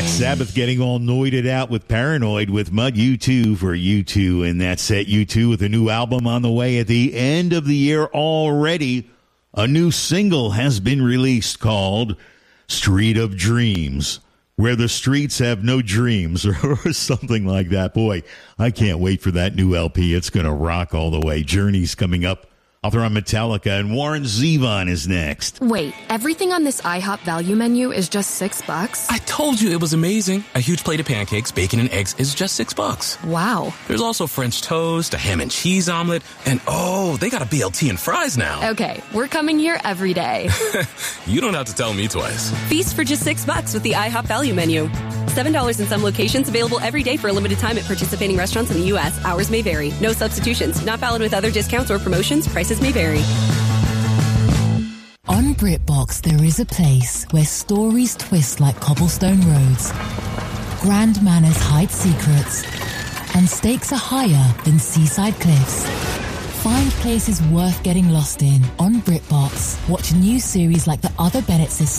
Black Sabbath getting all noited out with Paranoid with Mud. U2 for U2, and that set U2 with a new album on the way at the end of the year already. A new single has been released called Street of Dreams, where the streets have no dreams, or something like that. Boy, I can't wait for that new LP. It's going to rock all the way. Journey's coming up. I'll throw on Metallica, and Warren Zevon is next. Wait, everything on this IHOP value menu is just $6? I told you it was amazing. A huge plate of pancakes, bacon, and eggs is just $6. Wow. There's also French toast, a ham and cheese omelet, and they got a BLT and fries now. Okay, we're coming here every day. You don't have to tell me twice. Feast for just $6 with the IHOP value menu. $7 in some locations, available every day for a limited time at participating restaurants in the U.S. Hours may vary. No substitutions. Not valid with other discounts or promotions. Prices may vary. On BritBox, there is a place where stories twist like cobblestone roads, grand manners hide secrets, and stakes are higher than seaside cliffs. Find places worth getting lost in on BritBox. Watch new series like The Other Bennett Sisters,